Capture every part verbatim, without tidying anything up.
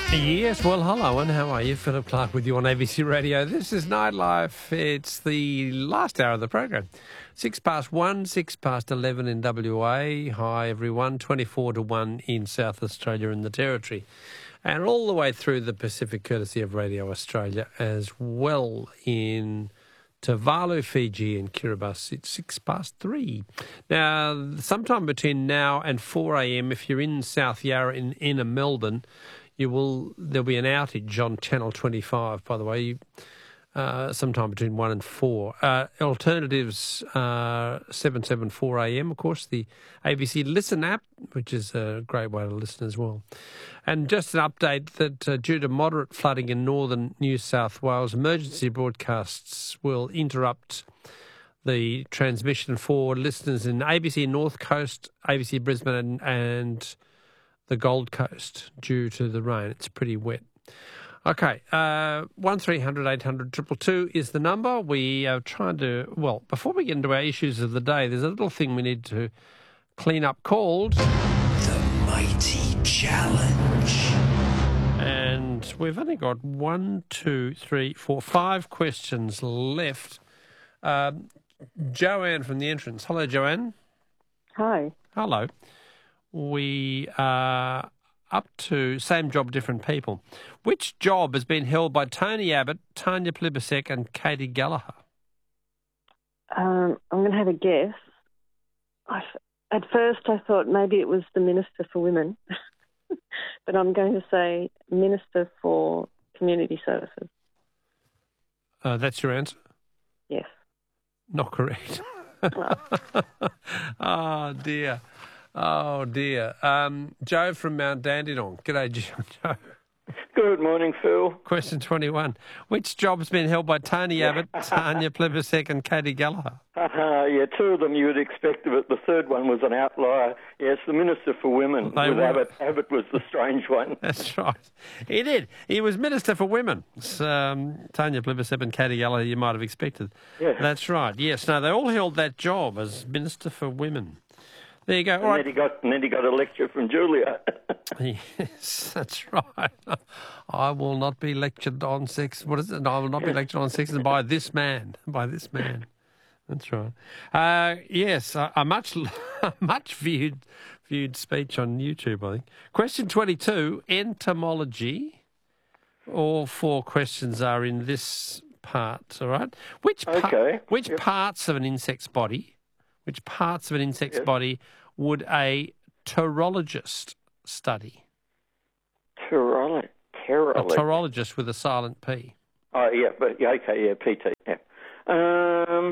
Yes, well, hello, and how are you? Philip Clark with you on A B C Radio. This is Nightlife. It's the last hour of the program. Six past one, six past eleven in W A. Hi, everyone. Twenty-four to one in South Australia and the Territory, and all the way through the Pacific, courtesy of Radio Australia, as well in Tuvalu, Fiji, and Kiribati. It's six past three. Now, sometime between now and four a.m, if you're in South Yarra in inner Melbourne, You will. There'll be an outage on Channel twenty-five, by the way, uh, sometime between one and four. Uh, alternatives, uh, seven seven four a.m, of course, the A B C Listen app, which is a great way to listen as well. And just an update that uh, due to moderate flooding in northern New South Wales, emergency broadcasts will interrupt the transmission for listeners in A B C North Coast, A B C Brisbane and... and the Gold Coast due to the rain. It's pretty wet. Okay, uh, one three hundred eight hundred two two two is the number. We are trying to, well, before we get into our issues of the day, there's a little thing we need to clean up called The Mighty Challenge. And we've only got one, two, three, four, five questions left. Um, Joanne from the entrance. Hello, Joanne. Hi. Hello. We are up to same job, different people. Which job has been held by Tony Abbott, Tanya Plibersek and Katie Gallagher? Um, I'm going to have a guess. I, at first I thought maybe it was the Minister for Women, but I'm going to say Minister for Community Services. Uh, that's your answer? Yes. Not correct. Well. Oh, dear. Oh, dear. Um, Joe from Mount Dandenong. G'day, Joe. Good morning, Phil. Question twenty-one. Which job has been held by Tony Abbott, Tanya Plibersek and Katie Gallagher? Uh, yeah, two of them you would expect, but the third one was an outlier. Yes, the Minister for Women. They with were. Abbott. Abbott was the strange one. That's right. He did. He was Minister for Women. Um, Tanya Plibersek and Katie Gallagher, you might have expected. Yeah. That's right. Yes. No, they all held that job as Minister for Women. There you go. All And, right. then he got, and then he got a lecture from Julia. Yes, that's right. I will not be lectured on sex. What is it? I will not be lectured on sex by this man. By this man. That's right. Uh, yes, a, a much, a much viewed, viewed speech on YouTube, I think. Question twenty-two, entomology. All four questions are in this part, all right? Which, par- Okay. which Yep. parts of an insect's body, which parts of an insect's Yes. body would a pterologist study? Terroli- A Terroli- pterologist with a silent P. Oh, yeah, but yeah, okay, yeah, P T, yeah. Um,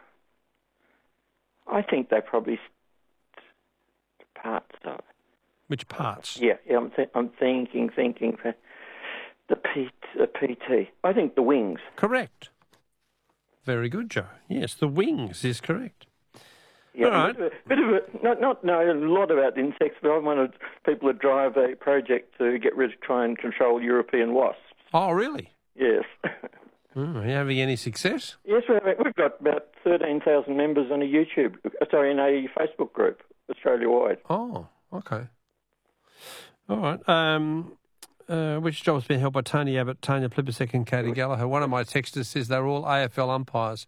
I think they probably st- parts of it. Which parts? Yeah, yeah, I'm, th- I'm thinking, thinking for the P- the P T. I think the wings. Correct. Very good, Joe. Yes, the wings is correct. Yeah, All right. a bit of a, not not know a lot about insects, but I wanted people to drive a project to get rid of, try and control European wasps. Oh, really? Yes, Oh, are you having any success? yes, we have, we've got about thirteen thousand members on a YouTube, sorry, in a Facebook group, Australia wide. Oh, okay. All right. Um, uh, which job has been held by Tony Abbott, Tanya Plibersek and Katie Gallagher? One of my texters says they're all A F L umpires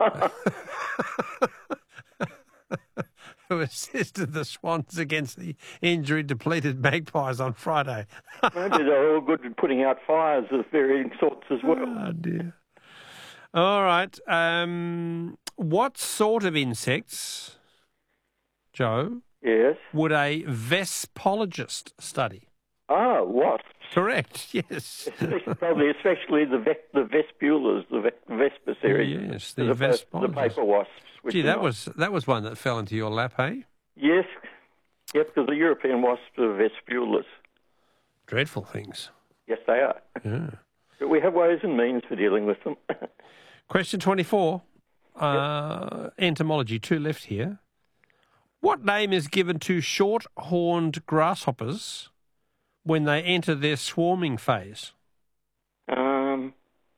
who assisted the Swans against the injury-depleted Magpies on Friday. Maybe they're all good at putting out fires of varying sorts as well. Oh, dear. All right. Um, what sort of insects, Joe, Yes. would a vespologist study? Ah, wasps. Correct, yes. Probably, especially the ve- the vespulas, the ve- Vespa series. Yes, the as opposed to the vespologist. paper wasps. which Gee, are that not. was that was one that fell into your lap, hey? Yes, yes, because the European wasps are vespulas. Dreadful things. Yes, they are. Yeah. But we have ways and means for dealing with them. Question twenty-four. Uh, entomology, two left here. What name is given to short-horned grasshoppers when they enter their swarming phase? um,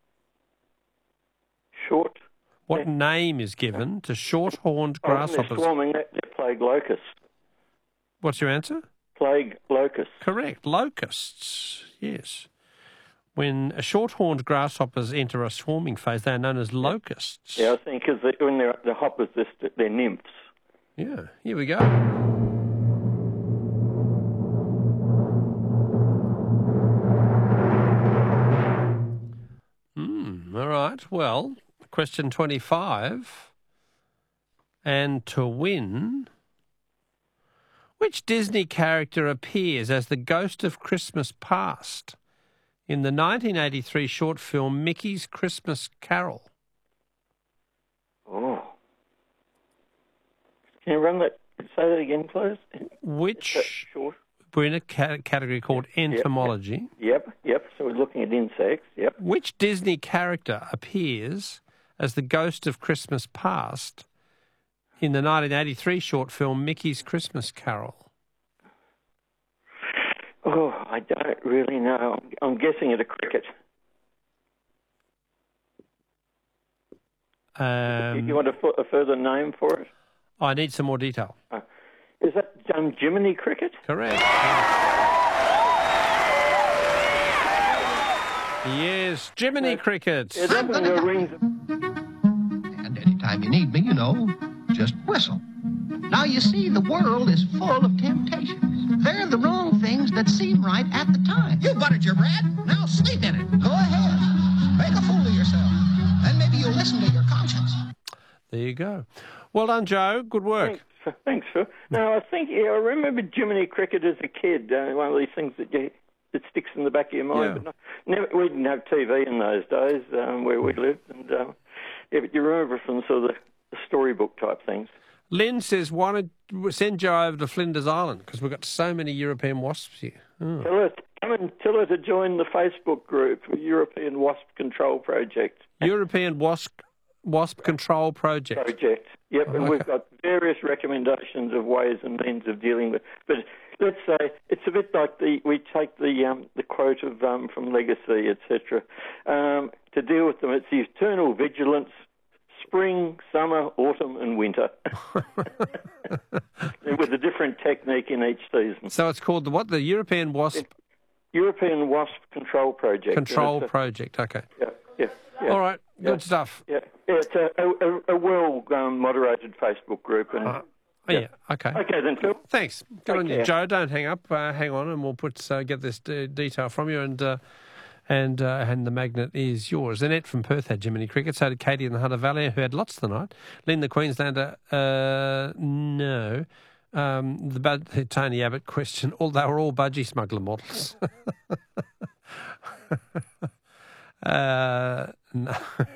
short. What name is given to short-horned Oh, when grasshoppers? they're swarming, they're they're plague locusts. What's your answer? plague locusts. Correct. Locusts. Yes. When short-horned grasshoppers enter a swarming phase, they are known as locusts. Yeah, I think because they, when they're the hoppers, they're, they're nymphs. Yeah. Here we go. Hmm. All right. Well, question twenty-five. And to win, which Disney character appears as the ghost of Christmas Past in the nineteen eighty-three short film Mickey's Christmas Carol? Oh. Can you run that? Say that again, please. Which, Short. we're in a ca- category called entomology. Yep, yep. So we're looking at insects. Yep. Which Disney character appears as the ghost of Christmas Past in the nineteen eighty-three short film Mickey's Christmas Carol? Oh, I don't really know. I'm, I'm guessing at a cricket. Um, you want a, f- a further name for it? I need some more detail. Uh, is that um, Jiminy Cricket? Correct. Yes, Jiminy Cricket. Yeah, that one uh, rings. And anytime you need me, you know, just whistle. Now, you see, the world is full of temptations. They're the wrong things that seem right at the time. You buttered your bread. Now sleep in it. Go ahead. Make a fool of yourself. Then maybe you'll listen to your conscience. There you go. Well done, Joe. Good work. Thanks, thanks Phil. No, I think, yeah, I remember Jiminy Cricket as a kid, uh, one of these things that you, that sticks in the back of your mind. Yeah. But no, never, we didn't have T V in those days um, where we lived. And um, yeah, but you remember from sort of the, the storybook type things. Lynn says, why don't send Joe over to Flinders Island because we've got so many European wasps here. Oh. Tell her, come and tell her to join the Facebook group, European Wasp Control Project. European Wasp Wasp Control Project. Project. Yep, and Okay. we've got various recommendations of ways and means of dealing with. But let's say it's a bit like the we take the um, the quote of um, from Legacy, et cetera. Um, to deal with them, it's the eternal vigilance. Spring, summer, autumn, and winter, with a different technique in each season. So it's called the what? The European Wasp European Wasp Control Project. Control a, Project. Okay. Yeah, yeah, yeah. All right. Good Yeah. stuff. Yeah, yeah, it's a, a, a well um, moderated Facebook group. And, Uh, yeah. yeah. Okay. Okay, then, Phil. Thanks. Good Take on you, care. Joe. Don't hang up. Uh, hang on, and we'll put uh, get this d- detail from you, and uh, and uh, and the magnet is yours. Annette from Perth had Jiminy Cricket. So did Katie in the Hunter Valley, who had lots tonight. Lynn, the Queenslander, uh, no. Um, the, Bud- the Tony Abbott question. All they were all budgie smuggler models. uh, no.